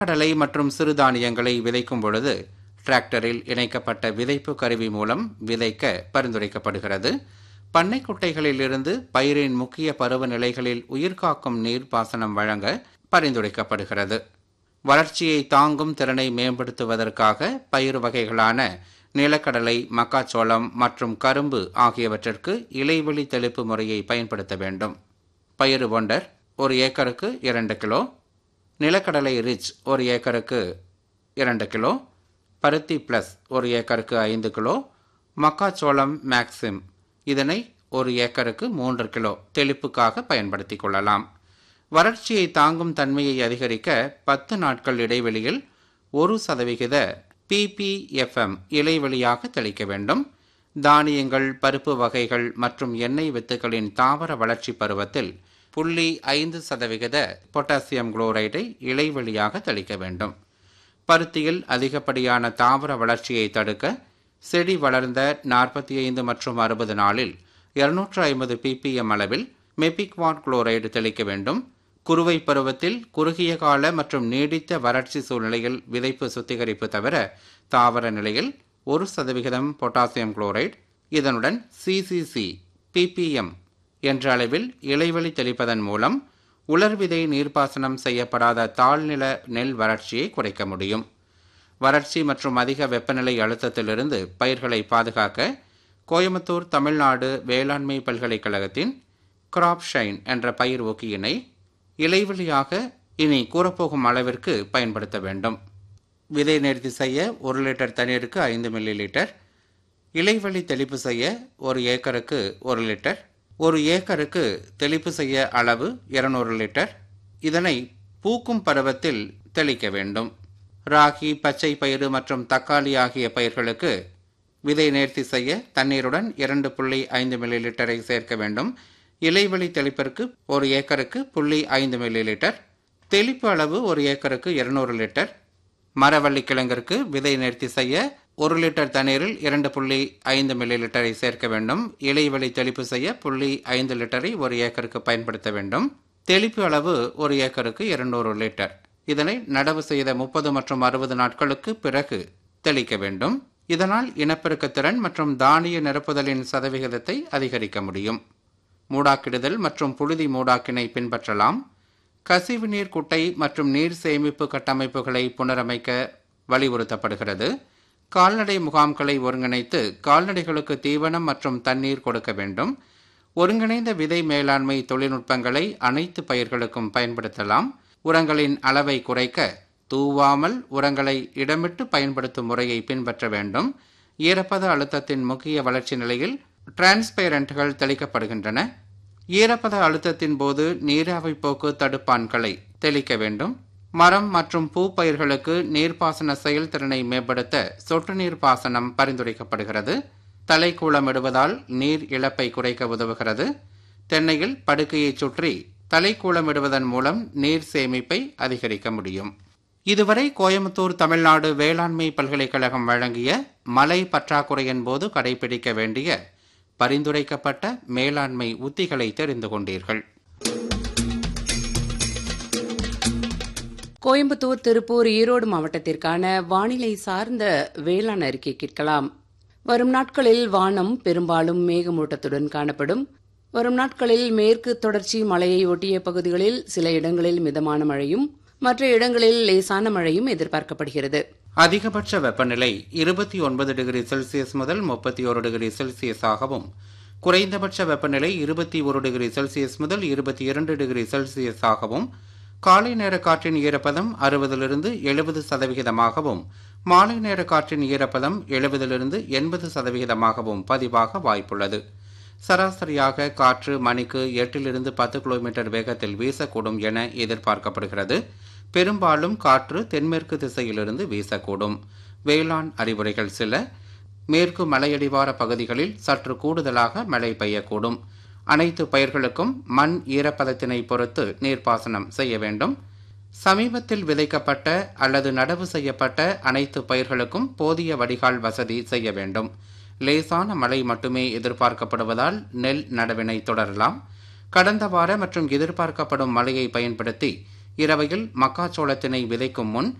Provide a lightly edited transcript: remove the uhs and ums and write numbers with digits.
கடலை மற்றும் சிறுதானியங்களை விதைக்கும் பொழுது டிராக்டரில் இணைக்கப்பட்ட விதைப்பு கருவி மூலம் விதைக்க பரிந்துரைக்கப்படுகிறது. பண்ணை குட்டைகளில் இருந்து பயிரின் முக்கிய பருவநிலைகளில் உயிர்காக்கும் நீர்ப்பாசனம் வழங்க பரிந்துரைக்கப்படுகிறது. வளர்ச்சியை தாங்கும் திறனை மேம்படுத்துவதற்காக பயிர் வகைகளான நிலக்கடலை, மக்காச்சோளம் மற்றும் கரும்பு ஆகியவற்றிற்கு இலைவெளி தெளிப்பு முறையை பயன்படுத்த வேண்டும். பயிறு ஒண்டர் 1 ஏக்கருக்கு 2 கிலோ, நிலக்கடலை ரிச் 1 ஏக்கருக்கு 2 கிலோ, பருத்தி பிளஸ் 1 ஏக்கருக்கு 5 கிலோ, மக்காச்சோளம் மேக்சிம் இதனை 1 ஏக்கருக்கு 3 கிலோ தெளிப்புக்காக பயன்படுத்திக் கொள்ளலாம். வறட்சியை தாங்கும் தன்மையை அதிகரிக்க 10 நாட்கள் இடைவெளியில் 1% ppfm இலைவெளியாக தெளிக்க வேண்டும். தானியங்கள், பருப்பு வகைகள் மற்றும் எண்ணெய் வித்துக்களின் தாவர வளர்ச்சி பருவத்தில் 0.5% பொட்டாசியம் குளோரைடை இலைவெளியாக தெளிக்க வேண்டும். பருத்தியில் அதிகப்படியான தாவர வளர்ச்சியை தடுக்க செடி வளர்ந்த 45 மற்றும் 60 நாளில் 250 ppm அளவில் மெபிக்வாட் குளோரைடு தெளிக்க வேண்டும். குறுவை பருவத்தில் குறுகிய கால மற்றும் நீடித்த வறட்சி சூழ்நிலையில் விதைப்பு சுத்திகரிப்பு தவிர தாவர நிலையில் 1% பொட்டாசியம் குளோரைடு இதனுடன் CCC ppm என்ற அளவில் இலைவெளி தெளிப்பதன் மூலம் உலர்விதை நீர்ப்பாசனம் செய்யப்படாத தாழ்நில நெல் வறட்சியை குறைக்க முடியும். வறட்சி மற்றும் அதிக வெப்பநிலை அழுத்தத்திலிருந்து பயிர்களை பாதுகாக்க கோயம்புத்தூர் தமிழ்நாடு வேளாண்மை பல்கலைக்கழகத்தின் கிராப் ஷைன் என்ற பயிர் ஊக்கியினை இலைவெளியாக இனி கூறப்போகும் அளவிற்கு பயன்படுத்த வேண்டும். விதை நேர்த்தி செய்ய 1 லிட்டர் தண்ணீருக்கு 5 மில்லி லிட்டர், இலைவெளி தெளிப்பு செய்ய 1 ஏக்கருக்கு 1 லிட்டர், 1 ஏக்கருக்கு தெளிப்பு செய்ய அளவு 200 லிட்டர். இதனை பூக்கும் பருவத்தில் தெளிக்க வேண்டும். ராகி, பச்சை பயிறு மற்றும் தக்காளி ஆகிய பயிர்களுக்கு விதை நேர்த்தி செய்ய தண்ணீருடன் 2.5 மில்லி லிட்டரை சேர்க்க வேண்டும். இலைவெளி தெளிப்பிற்கு 1 ஏக்கருக்கு 0.5 மில்லி லிட்டர், தெளிப்பு அளவு 1 ஏக்கருக்கு 200 லிட்டர். மரவள்ளி கிழங்கிற்கு விதை நேர்த்தி செய்ய 1 லிட்டர் தண்ணீரில் 2.5 மில்லி லிட்டரை சேர்க்க வேண்டும். இலைவெளி தெளிப்பு செய்ய 0.5 லிட்டரை 1 ஏக்கருக்கு பயன்படுத்த வேண்டும். தெளிப்பு அளவு 1 ஏக்கருக்கு 200 லிட்டர். இதனை நடவு செய்த 30 மற்றும் 60 நாட்களுக்கு பிறகு தெளிக்க வேண்டும். இதனால் இனப்பெருக்கத்திறன் மற்றும் தானிய நிரப்புதலின் சதவிகிதத்தை அதிகரிக்க முடியும். மூடாக்கிடுதல் மற்றும் புழுதி மூடாக்கினை பின்பற்றலாம். கசிவு நீர் குட்டை மற்றும் நீர் சேமிப்பு கட்டமைப்புகளை புனரமைக்க வலியுறுத்தப்படுகிறது. கால்நடை முகாம்களை ஒருங்கிணைத்து கால்நடைகளுக்கு தீவனம் மற்றும் தண்ணீர் கொடுக்க வேண்டும். ஒருங்கிணைந்த விதை மேலாண்மை தொழில்நுட்பங்களை அனைத்து பயிர்களுக்கும் பயன்படுத்தலாம். உரங்களின் அளவை குறைக்க தூவாமல் உரங்களை இடமிட்டு பயன்படுத்தும் முறையை பின்பற்ற வேண்டும். ஈரப்பத அழுத்தத்தின் முக்கிய வளர்ச்சி நிலையில் டிரான்ஸ்பேரண்ட்கள் தெளிக்கப்படுகின்றன. ஈரப்பத அழுத்தத்தின் போது நீராவி போக்கு தடுப்பான்களை தெளிக்க வேண்டும். மரம் மற்றும் பூ பயிர்களுக்கு நீர்ப்பாசன செயல்திறனை மேம்படுத்த சொட்டு நீர் பாசனம் பரிந்துரைக்கப்படுகிறது. தலைக்கூளமிடுவதால் நீர் இழப்பை குறைக்க உதவுகிறது. தென்னையில் படுக்கையை சுற்றி தலைக்கூளமிடுவதன் மூலம் நீர் சேமிப்பை அதிகரிக்க முடியும். இதுவரை கோயம்புத்தூர் தமிழ்நாடு வேளாண்மை பல்கலைக்கழகம் வழங்கிய மழை பற்றாக்குறையின் போது கடைபிடிக்க வேண்டிய பரிந்துரைக்கப்பட்ட மேலாண்மை உத்திகளை தெரிந்து கொண்டீர்கள். கோயம்புத்தூர், திருப்பூர், ஈரோடு மாவட்டத்திற்கான வானிலை சார்ந்த வேளாண் அறிக்கை கேட்கலாம். வரும் நாட்களில் வானம் பெரும்பாலும் மேகமூட்டத்துடன் காணப்படும். வரும் நாட்களில் மேற்கு தொடர்ச்சி மலையை ஒட்டிய பகுதிகளில் சில இடங்களில் மிதமான மழையும் மற்ற இடங்களில் லேசான மழையும் எதிர்பார்க்கப்படுகிறது. அதிகபட்ச வெப்பநிலை 29 டிகிரி செல்சியஸ் முதல் 31 டிகிரி செல்சியஸ் ஆகவும், குறைந்தபட்ச வெப்பநிலை 21 டிகிரி செல்சியஸ் முதல் 22 டிகிரி செல்சியஸ் ஆகவும், காலை நேர காற்றின் ஈரப்பதம் 60-70%, மாலை நேர காற்றின் ஈரப்பதம் 70-80% பதிவாக வாய்ப்புள்ளது. சராசரியாக காற்று மணிக்கு 8-10 கிலோமீட்டர் வேகத்தில் வீசக்கூடும் என எதிர்பார்க்கப்படுகிறது. பெரும்பாலும் காற்று தென்மேற்கு திசையிலிருந்து வீசக்கூடும். வேளாண் அறிவுரைகள் சில: மேற்கு மலையடிவார பகுதிகளில் சற்று கூடுதலாக மழை பெய்யக்கூடும். அனைத்து பயிர்களுக்கும் மண் ஈரப்பதத்தினை பொறுத்து நீர்ப்பாசனம் செய்ய வேண்டும். சமீபத்தில் விதைக்கப்பட்ட அல்லது நடவு செய்யப்பட்ட அனைத்து பயிர்களுக்கும் போதிய வடிகால் வசதி செய்ய வேண்டும். லேசான மழை மட்டுமே எதிர்பார்க்கப்படுவதால் நெல் நடவினை தொடரலாம். கடந்த வார மற்றும் எதிர்பார்க்கப்படும் மழையை பயன்படுத்தி இரவையில் மக்காச்சோளத்தினை விதைக்கும் முன்